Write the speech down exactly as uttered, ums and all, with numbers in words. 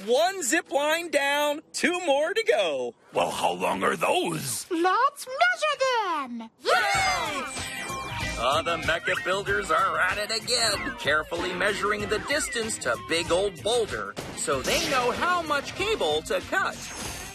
One zip line down, two more to go. Well, how long are those? Let's measure them! Yay! Uh, the Mecha Builders are at it again, carefully measuring the distance to Big Old Boulder so they know how much cable to cut.